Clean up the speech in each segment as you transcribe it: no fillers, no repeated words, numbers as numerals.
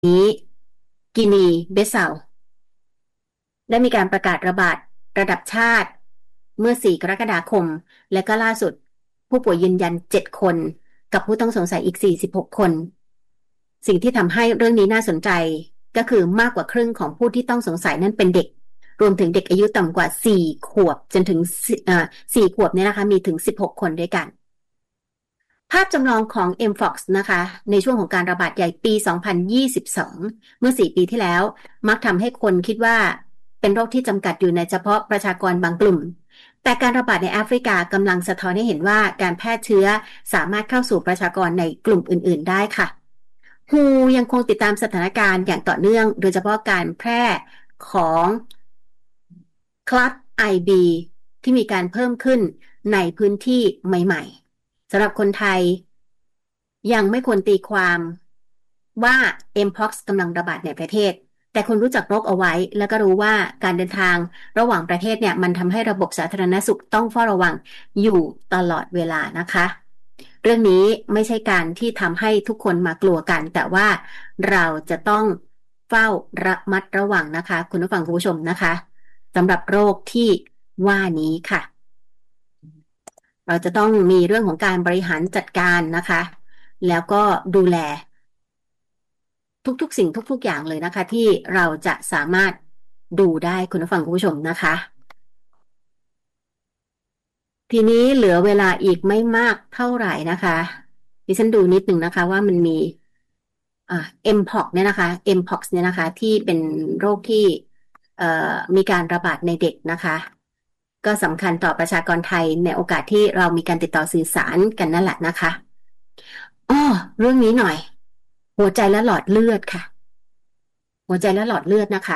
นี้กินีเบสเซาได้มีการประกาศระบาดระดับชาติเมื่อ4กรกฎาคมและก็ล่าสุดผู้ป่วยยืนยัน7คนกับผู้ต้องสงสัยอีก46คนสิ่งที่ทำให้เรื่องนี้น่าสนใจก็คือมากกว่าครึ่งของผู้ที่ต้องสงสัยนั้นเป็นเด็กรวมถึงเด็กอายุต่ำกว่า4ขวบจนถึง4ขวบเนี่ยนะคะมีถึง16คนด้วยกันภาพจำลองของ Mpox นะคะในช่วงของการระบาดใหญ่ปี2022เมื่อ4ปีที่แล้วมักทำให้คนคิดว่าเป็นโรคที่จำกัดอยู่ในเฉพาะประชากรบางกลุ่มแต่การระบาดในแอฟริกากำลังสะท้อนให้เห็นว่าการแพร่เชื้อสามารถเข้าสู่ประชากรในกลุ่มอื่นๆได้ค่ะฮูยังคงติดตามสถานการณ์อย่างต่อเนื่องโดยเฉพาะการแพร่ของคลัส IB ที่มีการเพิ่มขึ้นในพื้นที่ใหม่ๆสำหรับคนไทยยังไม่ควรตีความว่า Mpox กำลังระบาดในประเทศแต่คุณรู้จักโรคเอาไว้แล้วก็รู้ว่าการเดินทางระหว่างประเทศเนี่ยมันทำให้ระบบสาธารณสุขต้องเฝ้าระวังอยู่ตลอดเวลานะคะเรื่องนี้ไม่ใช่การที่ทำให้ทุกคนมากลัวกันแต่ว่าเราจะต้องเฝ้าระมัดระวังนะคะคุณผู้ฟังคุณผู้ชมนะคะสำหรับโรคที่ว่านี้ค่ะเราจะต้องมีเรื่องของการบริหารจัดการนะคะแล้วก็ดูแลทุกๆสิ่งทุกๆอย่างเลยนะคะที่เราจะสามารถดูได้คุณผู้ฟังคุณผู้ชมนะคะทีนี้เหลือเวลาอีกไม่มากเท่าไหร่นะคะดิฉันดูนิดหนึ่งนะคะว่ามันมีMpox เนี่ยนะคะ Mpox เนี่ยนะคะที่เป็นโรคที่มีการระบาดในเด็กนะคะก็สำคัญต่อประชากรไทยในโอกาสที่เรามีการติดต่อสื่อสารกันนั่นแหละนะคะอ้อเรื่องนี้หน่อยหัวใจและหลอดเลือดค่ะหัวใจและหลอดเลือดนะคะ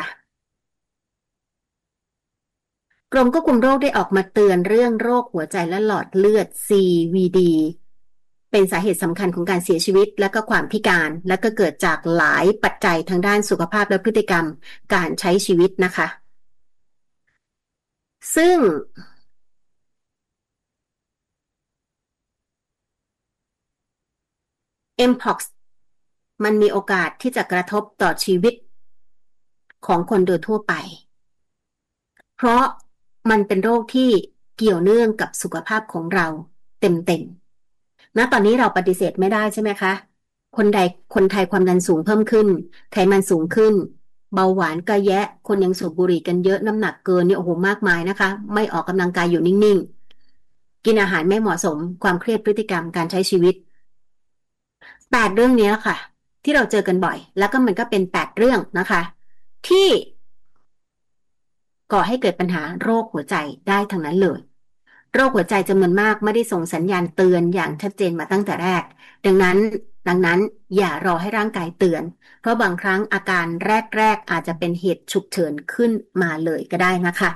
กรมควบคุมโรคได้ออกมาเตือนเรื่องโรคหัวใจและหลอดเลือด CVD เป็นสาเหตุสำคัญของการเสียชีวิตและก็ความพิการและก็เกิดจากหลายปัจจัยทางด้านสุขภาพและพฤติกรรมการใช้ชีวิตนะคะซึ่ง Mpox มันมีโอกาสที่จะกระทบต่อชีวิตของคนโดยทั่วไปเพราะมันเป็นโรคที่เกี่ยวเนื่องกับสุขภาพของเราเต็มๆ ณตอนนี้เราปฏิเสธไม่ได้ใช่ไหมคะคนไทยความดันสูงเพิ่มขึ้นไขมันสูงขึ้นเบาหวานก็แยะคนยังสูบบุหรี่กันเยอะน้ำหนักเกินเนี่ยโอ้โหมากมายนะคะไม่ออกกำลังกายอยู่นิ่งๆกินอาหารไม่เหมาะสมความเครียดพฤติกรรมการใช้ชีวิต8 เรื่องนี้ค่ะที่เราเจอกันบ่อยแล้วก็มันก็เป็น8 เรื่องนะคะที่ก่อให้เกิดปัญหาโรคหัวใจได้ทั้งนั้นเลย โรคหัวใจจำนวนมากไม่ได้ส่งสัญญาณเตือนอย่างชัดเจนมาตั้งแต่แรกดังนั้นอย่ารอให้ร่างกายเตือนเพราะบางครั้งอาการแรกๆอาจจะเป็นเหตุฉุกเฉินขึ้นมาเลยก็ได้นะคะ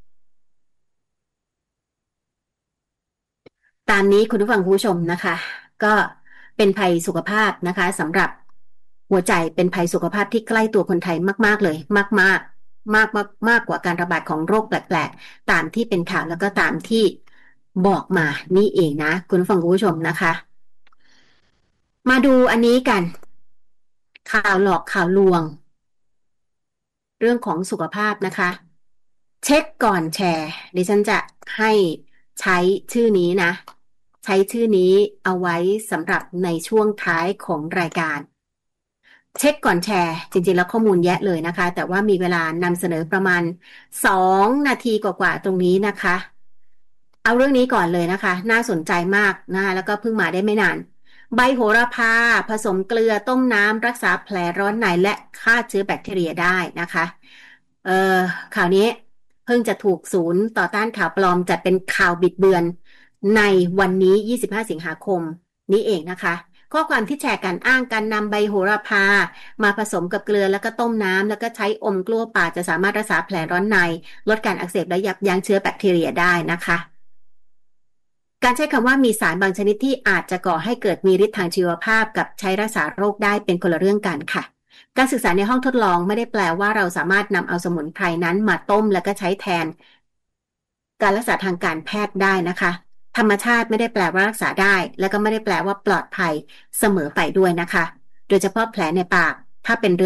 ตามนี้คุณผู้ฟังคุณผู้ชมนะคะก็เป็นภัยสุขภาพนะคะสำหรับหัวใจเป็นภัยสุขภาพที่ใกล้ตัวคนไทยมากๆเลยมากๆมากกว่าการระบาดของโรคแปลกๆตามที่เป็นข่าวแล้วก็ตามที่บอกมานี่เองนะคุณผู้ฟังคุณผู้ชมนะคะมาดูอันนี้กันข่าวหลอกข่าวลวงเรื่องของสุขภาพนะคะเช็คก่อนแชร์ดิฉันจะให้ใช้ชื่อนี้นะใช้ชื่อนี้เอาไว้สำหรับในช่วงท้ายของรายการเช็คก่อนแชร์จริงๆแล้วข้อมูลแยะเลยนะคะแต่ว่ามีเวลานำเสนอประมาณ2 นาทีกว่าๆตรงนี้นะคะเอาเรื่องนี้ก่อนเลยนะคะน่าสนใจมากนะแล้วก็เพิ่งมาได้ไม่นานใบโหระพาผสมเกลือต้มน้ำรักษาแผลร้อนในและฆ่าเชื้อแบคทีเรียได้นะคะเอ่อข่าวนี้เพิ่งจะถูกศูนย์ต่อต้านข่าวปลอมจัดเป็นข่าวบิดเบือนในวันนี้25สิงหาคมนี้เองนะคะข้อความที่แชร์กันอ้างการนำใบโหระพามาผสมกับเกลือแล้วก็ต้มน้ำแล้วก็ใช้อมกลั้วป่าจะสามารถรักษาแผลร้อนในลดการอักเสบและยับยั้งเชื้อแบคทีเรียได้นะคะการใช้คำว่ามีสารบางชนิดที่อาจจะก่อให้เกิดมีฤทธิ์ทางชีวภาพกับใช้รักษาโรคได้เป็นคนละเรื่องกันค่ะการศึกษาในห้องทดลองไม่ได้แปลว่าเราสามารถนำเอาสมุนไพรนั้นมาต้มแล้วก็ใช้แทนการรักษาทางการแพทย์ได้นะคะธรรมชาติไม่ได้แปลว่ารักษาได้และก็ไม่ได้แปลว่าปลอดภัยเสมอไปด้วยนะคะโดยเฉพาะแผลในปากถ้าเป็น